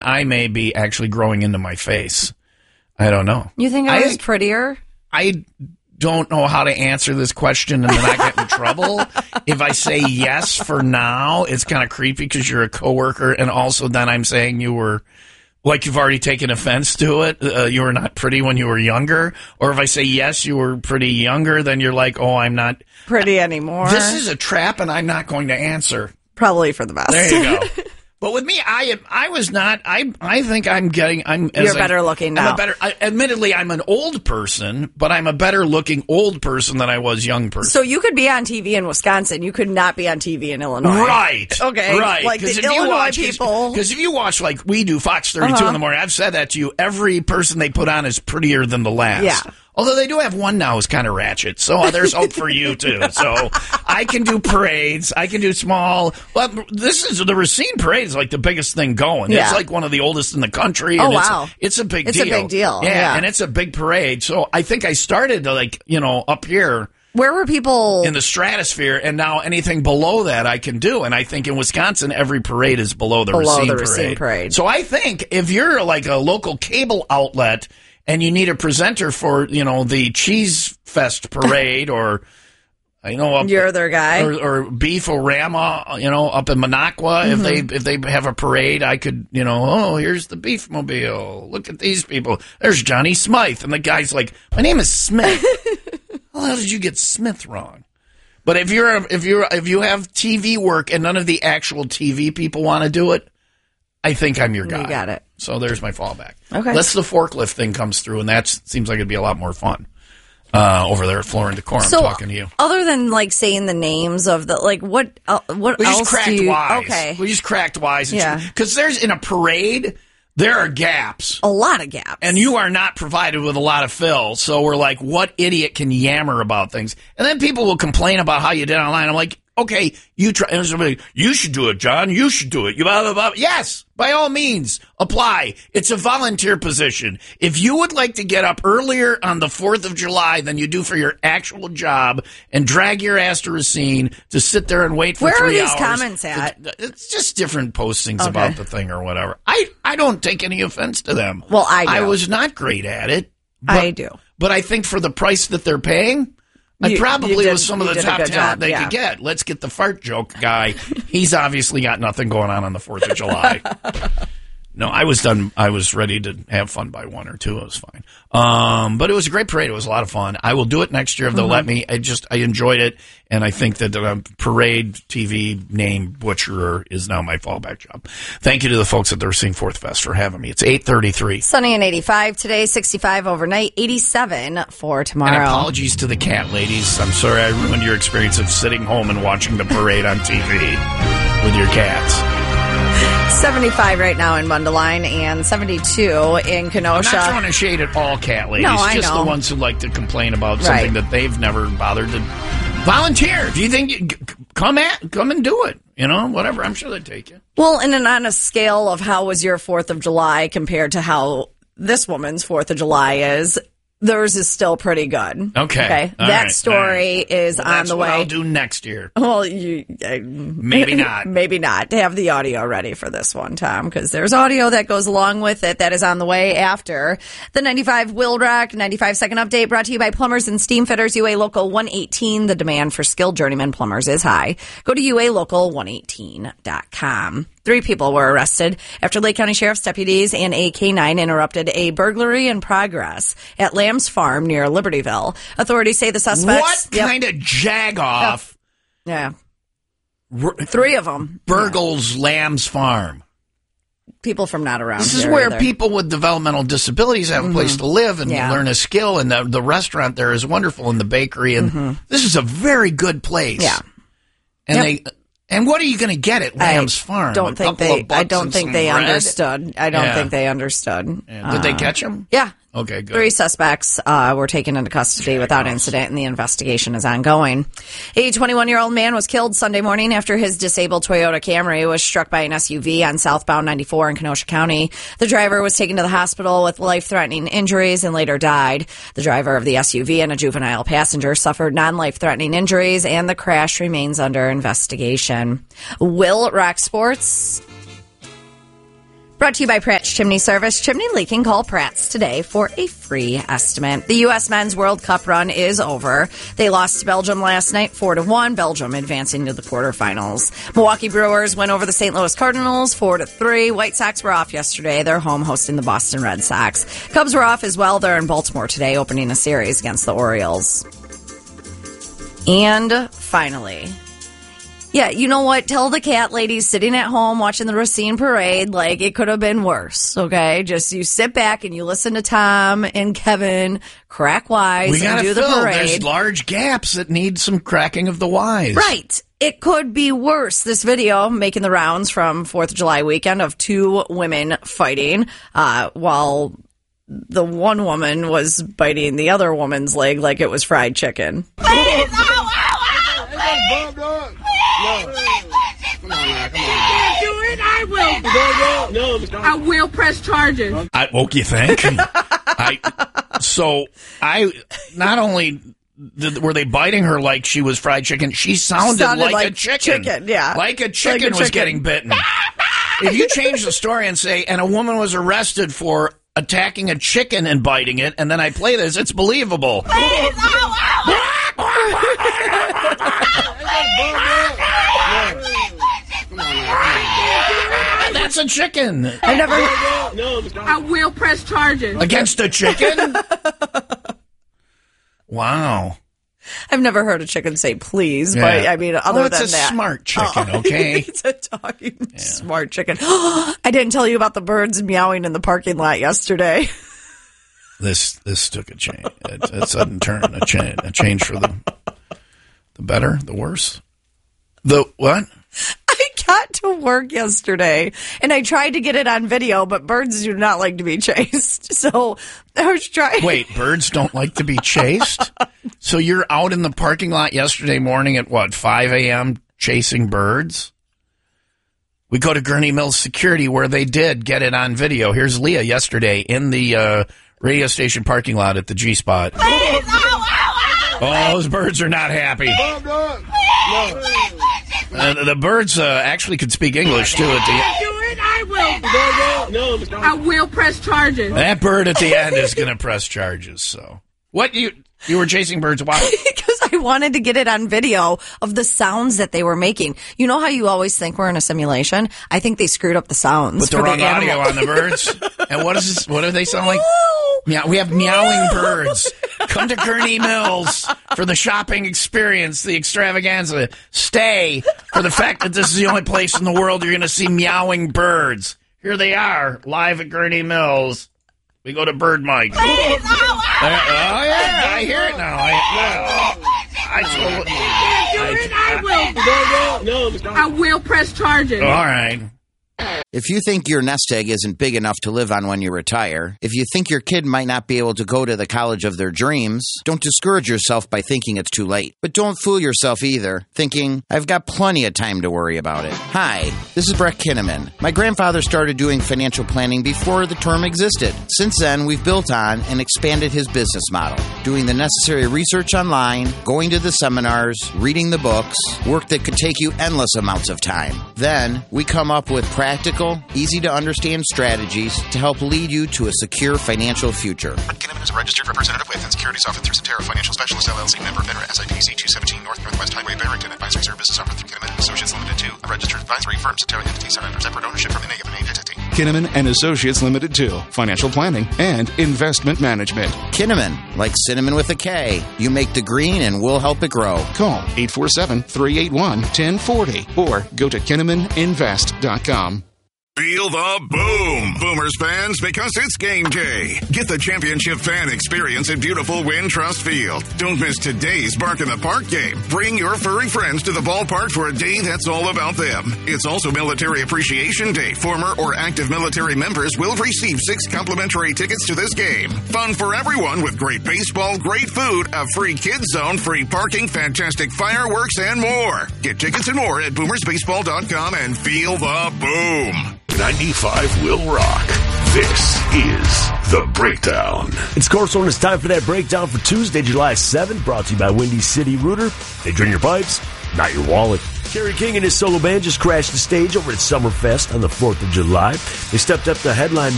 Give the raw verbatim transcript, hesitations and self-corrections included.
I may be actually growing into my face. I don't know. You think I was I, prettier? I don't know how to answer this question and then I get in trouble. If I say yes for now, it's kind of creepy because you're a coworker, and also then I'm saying you were, like you've already taken offense to it. Uh, you were not pretty when you were younger. Or if I say yes, you were pretty younger, then you're like, oh, I'm not pretty anymore. This is a trap, and I'm not going to answer. Probably for the best. There you go. But with me, I I was not. I I think I'm getting. I'm. As You're better a, looking now. I'm a better. I, admittedly, I'm an old person, but I'm a better looking old person than I was young person. So you could be on T V in Wisconsin. You could not be on T V in Illinois. Right. Okay. Right. Like the if Illinois you watch, people. Because if you watch like we do, Fox thirty-two uh-huh. in the morning, I've said that to you. Every person they put on is prettier than the last. Yeah. Although they do have one now who's kind of ratchet, so there's hope for you too. So I can do parades, I can do small. Well, this is the Racine Parade is like the biggest thing going. Yeah. It's like one of the oldest in the country. Oh and wow, it's a, it's a big it's deal. It's a big deal. Yeah, yeah, and it's a big parade. So I think I started like you know up here. Where were people in the stratosphere, and now anything below that I can do. And I think in Wisconsin, every parade is below the, below Racine, the parade. Racine Parade. So I think if you're like a local cable outlet and you need a presenter for, you know, the Cheese Fest parade or, you know, up, you're their guy, or, or Beef-O-Rama, you know, up in Minocqua. Mm-hmm. If they if they have a parade, I could, you know, oh, here's the Beef Mobile. Look at these people. There's Johnny Smythe, and the guy's like, my name is Smith. How did you get Smith wrong? But if you're if you're if you have T V work and none of the actual T V people want to do it, I think I'm your guy. You got it. So there's my fallback. Okay. Unless the forklift thing comes through, and that seems like it'd be a lot more fun uh, over there at Floor and Decorum. So, talking to you. Other than like saying the names of the like, what uh, what we else just cracked do you? wise. Okay, we just cracked wise. Yeah, because there's in a parade. There are gaps. A lot of gaps. And you are not provided with a lot of fill. So we're like, what idiot can yammer about things? And then people will complain about how you did online. I'm like, okay, you try. And somebody, you should do it, John. You should do it. You blah, blah, blah. Yes, by all means, apply. It's a volunteer position. If you would like to get up earlier on the fourth of July than you do for your actual job and drag your ass to Racine to sit there and wait for Where three are these hours, comments at? It's just different postings Okay. about the thing or whatever. I, I don't take any offense to them. Well, I do. I was not great at it. But, I do. But I think for the price that they're paying, I You- probably you did- was some of you the did a top good talent job, they yeah. could get. Let's get the fart joke guy. He's obviously got nothing going on on the fourth of July. No, I was done. I was ready to have fun by one or two. It was fine. Um, but it was a great parade. It was a lot of fun. I will do it next year if they'll Mm-hmm. let me. I just, I enjoyed it. And I think that the parade T V name butcherer is now my fallback job. Thank you to the folks at the Racine Fourth Fest for having me. It's eight thirty-three. Sunny and eighty-five today, sixty-five overnight, eighty-seven for tomorrow. And apologies to the cat ladies. I'm sorry I ruined your experience of sitting home and watching the parade on T V with your cats. seventy-five right now in Mundelein and seventy-two in Kenosha. I'm not throwing a shade at all cat ladies. No, I just know. the ones who like to complain about something Right. that they've never bothered to volunteer. If you think you c- come at, come and do it. You know, whatever. I'm sure they'd take you. Well, and then on a scale of how was your fourth of July compared to how this woman's fourth of July is, theirs is still pretty good. Okay. Okay. All That right. story All right. is Well, on that's the what way. I'll do next year. Well, you uh, Maybe not. maybe not. Have the audio ready for this one, Tom, because there's audio that goes along with it that is on the way after the ninety-five Will Rock ninety-five second update brought to you by Plumbers and Steam Fitters U A Local one eighteen. The demand for skilled journeyman plumbers is high. Go to U A Local one eighteen dot com. Three people were arrested after Lake County Sheriff's deputies and a K nine interrupted a burglary in progress at Lamb's Farm near Libertyville. Authorities say the suspects. What kind of jagoff Yeah. r- Three of them. burgles Lamb's Farm? People from not around This is here where either. people with developmental disabilities have a place to live and Yeah. learn a skill, and the, the restaurant there is wonderful, and the bakery, and this is a very good place. Yeah. And Yep. they and what are you going to get at Lamb's I Farm? Don't A think couple they. of bucks I don't and think some they bread? understood. I don't Yeah. think they understood. Yeah. Did they Uh, catch him? Yeah. Okay, good. Three suspects uh, were taken into custody without incident, and the investigation is ongoing. A twenty-one-year-old man was killed Sunday morning after his disabled Toyota Camry was struck by an S U V on southbound ninety-four in Kenosha County. The driver was taken to the hospital with life-threatening injuries and later died. The driver of the S U V and a juvenile passenger suffered non-life-threatening injuries, and the crash remains under investigation. Will Rock Sports Brought to you by Pratt's Chimney Service. Chimney leaking, call Pratt's today for a free estimate. The U S Men's World Cup run is over. They lost to Belgium last night, four to one. Belgium advancing to the quarterfinals. Milwaukee Brewers went over the Saint Louis Cardinals, four to three. White Sox were off yesterday. They're home hosting the Boston Red Sox. Cubs were off as well. They're in Baltimore today, opening a series against the Orioles. And finally, yeah, you know what? Tell the cat ladies sitting at home watching the Racine Parade, like, it could have been worse, okay? Just you sit back and you listen to Tom and Kevin crack wise we and do fill. the parade. There's large gaps that need some cracking of the wise. Right. It could be worse. This video making the rounds from fourth of July weekend of two women fighting uh, while the one woman was biting the other woman's leg like it was fried chicken. Please, ow, ow, ow, please. No. Come on now, come on. Do it, I will. No, no, no. I will press charges. I, well, you think? I, so, I, not only did, were they biting her like she was fried chicken, she sounded, sounded like, like a chicken. chicken. Yeah. Like a chicken like a was chicken. getting bitten. If you change the story and say, and a woman was arrested for attacking a chicken and biting it, and then I play this, it's believable. Please, ow, ow. That's a chicken. I never. I will press charges Against a chicken? Wow. I've never heard a chicken say please, Yeah. but I mean, other well, it's than a that. smart chicken, Oh, okay? It's a talking smart chicken. I didn't tell you about the birds meowing in the parking lot yesterday. This this took a change. A, a sudden turn, a change, a change for the the better, the worse. The what? I got to work yesterday, and I tried to get it on video, but birds do not like to be chased. So I was trying. Wait, birds don't like to be chased? So you're out in the parking lot yesterday morning at what, five a.m. chasing birds? We go to Gurney Mills Security where they did get it on video. Here's Leah yesterday in the uh, radio station parking lot at the G-Spot. Please, ow, ow, ow. Oh, those birds are not happy. Uh, the birds uh, actually could speak English, too. At the Do it, I will. No, no. I will press charges. That bird at the end is going to press charges. So, what you you were chasing birds? Why? Because I wanted to get it on video of the sounds that they were making. You know how you always think we're in a simulation? I think they screwed up the sounds. Put the for wrong the audio animal. on the birds. And what is this? What do they sound like? Yeah, we have meowing birds. Come to Gurney Mills for the shopping experience, the extravaganza. Stay for the fact that this is the only place in the world you're going to see meowing birds. Here they are, live at Gurney Mills. We go to Bird Mike. Please, ow, ow. Uh, oh, yeah, I hear it now. I, I, I totally... Do it, I will. No, no. I will press charges. All right. If you think your nest egg isn't big enough to live on when you retire, if you think your kid might not be able to go to the college of their dreams, don't discourage yourself by thinking it's too late. But don't fool yourself either, thinking, I've got plenty of time to worry about it. Hi, this is Brett Kinnaman. My grandfather started doing financial planning before the term existed. Since then, we've built on and expanded his business model, doing the necessary research online, going to the seminars, reading the books, work that could take you endless amounts of time. Then, we come up with practical, easy-to-understand strategies to help lead you to a secure financial future. Kinnaman is a registered representative with and securities offered through Cetera Financial Specialists, L L C, member FINRA, S I P C two seventeen North Northwest Highway, Barrington. Advisory services offered through Kinnaman and Associates Limited two, a registered advisory firm. Cetera entity set under separate ownership from any of an entity. Kinnaman and Associates Limited two, financial planning and investment management. Kinnaman, like cinnamon with a K. You make the green and we'll help it grow. Call eight four seven, three eight one, one zero four zero or go to kinnaman invest dot com. Feel the boom, Boomers fans, because it's game day. Get the championship fan experience at beautiful Wintrust Field. Don't miss today's Bark in the Park game. Bring your furry friends to the ballpark for a day that's all about them. It's also Military Appreciation Day. Former or active military members will receive six complimentary tickets to this game. Fun for everyone with great baseball, great food, a free kids zone, free parking, fantastic fireworks, and more. Get tickets and more at boomers baseball dot com and feel the boom. ninety-five will rock. This is The Breakdown. It's Corson. It's time for that breakdown for Tuesday, July seventh, brought to you by Windy City Rooter. They drain your pipes, not your wallet. Kerry King and his solo band just crashed the stage over at Summerfest on the fourth of July. They stepped up the headline